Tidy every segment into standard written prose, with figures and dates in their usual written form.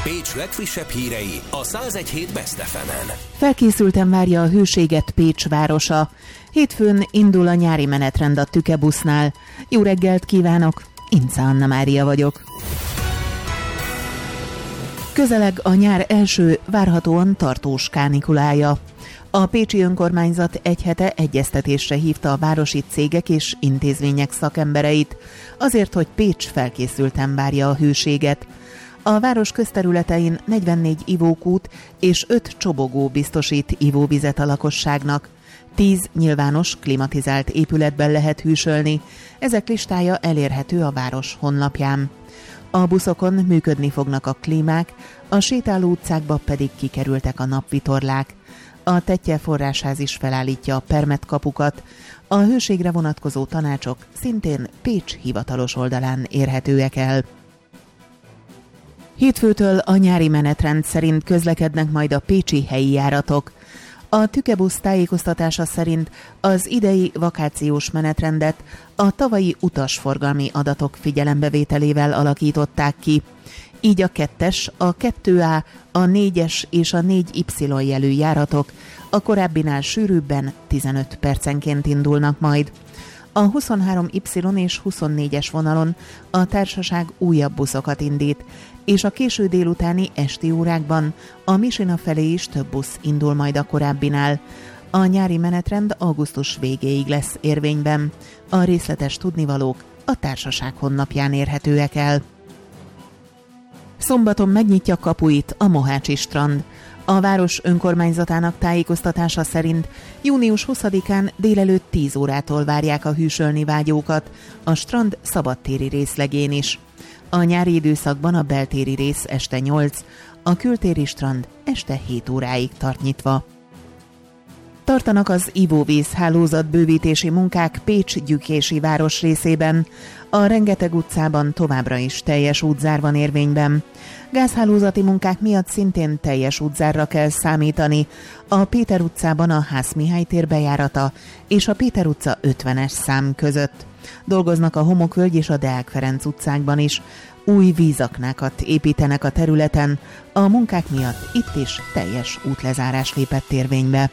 Pécs legfrissebb hírei a 101.7 Best FM-en. Felkészülten várja a hőséget Pécs városa. Hétfőn indul a nyári menetrend a Tükebusznál. Jó reggelt kívánok, Ince Anna Mária vagyok. Közeleg a nyár első, várhatóan tartós kánikulája. A pécsi önkormányzat egy hete egyeztetésre hívta a városi cégek és intézmények szakembereit, azért, hogy Pécs felkészülten várja a hőséget. A város közterületein 44 ivókút és 5 csobogó biztosít ivóvizet a lakosságnak. 10 nyilvános, klimatizált épületben lehet hűsölni. Ezek listája elérhető a város honlapján. A buszokon működni fognak a klímák, a sétáló utcákba pedig kikerültek a napvitorlák. A Tettye forrásház is felállítja a permetkapukat. A hőségre vonatkozó tanácsok szintén Pécs hivatalos oldalán érhetőek el. Hétfőtől a nyári menetrend szerint közlekednek majd a pécsi helyi járatok. A Tükebusz tájékoztatása szerint az idei vakációs menetrendet a tavalyi utasforgalmi adatok figyelembevételével alakították ki. Így a 2-es, a 2A, a 4-es és a 4Y jelű járatok a korábbinál sűrűbben 15 percenként indulnak majd. A 23Y és 24-es vonalon a társaság újabb buszokat indít, és a késő délutáni esti órákban a Misina felé is több busz indul majd a korábbinál. A nyári menetrend augusztus végéig lesz érvényben. A részletes tudnivalók a társaság honlapján érhetőek el. Szombaton megnyitja kapuit a Mohácsi strand. A város önkormányzatának tájékoztatása szerint június 20-án délelőtt 10 órától várják a hűsölni vágyókat, a strand szabadtéri részlegén is. A nyári időszakban a beltéri rész este 8, a kültéri strand este 7 óráig tart nyitva. Tartanak az ivóvíz hálózat bővítési munkák Pécs gyükési városrészében. A Rengeteg utcában továbbra is teljes útzár van érvényben. Gázhálózati munkák miatt szintén teljes útzárra kell számítani. A Péter utcában a Ház Mihály tér bejárata és a Péter utca 50-es szám között. Dolgoznak a Homokvölgy és a Deák Ferenc utcákban is. Új vízaknákat építenek a területen. A munkák miatt itt is teljes útlezárás lépett érvénybe.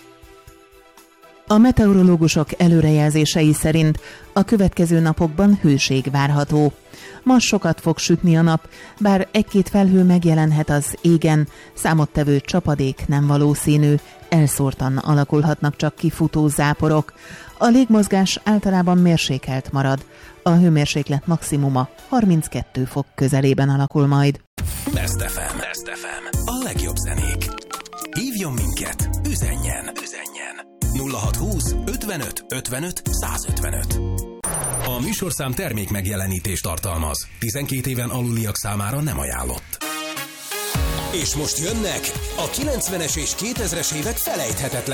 A meteorológusok előrejelzései szerint a következő napokban hőség várható. Ma sokat fog sütni a nap, bár egy-két felhő megjelenhet az égen, számottevő csapadék nem valószínű, elszórtan alakulhatnak csak kifutó záporok. A légmozgás általában mérsékelt marad, a hőmérséklet maximuma 32 fok közelében alakul majd. Best FM. A legjobb zenék. Hívjon minket, üzenjen. 0620 55 55 155. A műsorszám termék megjelenítést tartalmaz. 12 éven aluliak számára nem ajánlott. És most jönnek a 90-es és 2000-es évek felejthetetlen